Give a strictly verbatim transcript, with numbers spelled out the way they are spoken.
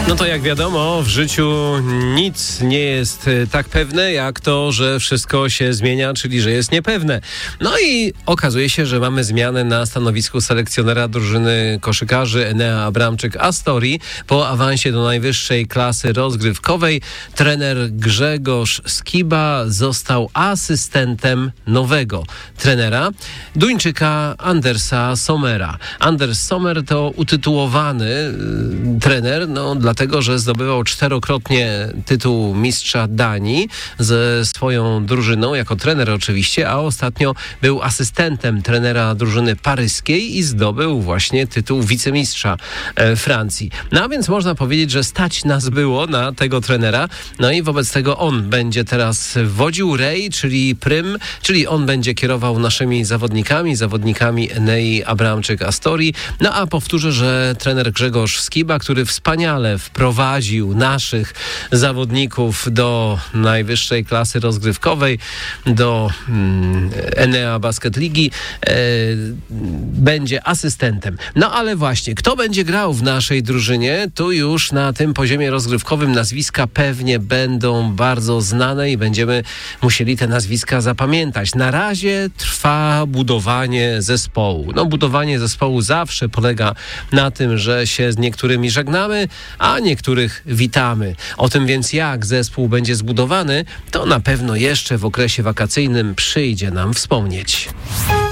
No to jak wiadomo, w życiu nic nie jest tak pewne, jak to, że wszystko się zmienia, czyli że jest niepewne. No i okazuje się, że mamy zmianę na stanowisku selekcjonera drużyny koszykarzy Enea Abramczyk-Astori. Po awansie do najwyższej klasy rozgrywkowej trener Grzegorz Skiba został asystentem nowego trenera, Duńczyka Andersa Sommera. Anders Sommer to utytułowany y, trener, no dlatego, że zdobywał czterokrotnie tytuł mistrza Danii ze swoją drużyną, jako trener oczywiście, a ostatnio był asystentem trenera drużyny paryskiej i zdobył właśnie tytuł wicemistrza e, Francji. No a więc można powiedzieć, że stać nas było na tego trenera, no i wobec tego on będzie teraz wodził Rej, czyli prym, czyli on będzie kierował naszymi zawodnikami, zawodnikami Enei Abramczyk-Astori. No a powtórzę, że trener Grzegorz Skiba, który wspaniale wprowadził naszych zawodników do najwyższej klasy rozgrywkowej, do mm, Enea Basket Ligi, e, będzie asystentem. No ale właśnie, kto będzie grał w naszej drużynie? Tu już na tym poziomie rozgrywkowym nazwiska pewnie będą bardzo znane i będziemy musieli te nazwiska zapamiętać. Na razie trwa budowanie zespołu. No budowanie zespołu zawsze polega na tym, że się z niektórymi żegnamy, a niektórych witamy. O tym więc, jak zespół będzie zbudowany, to na pewno jeszcze w okresie wakacyjnym przyjdzie nam wspomnieć.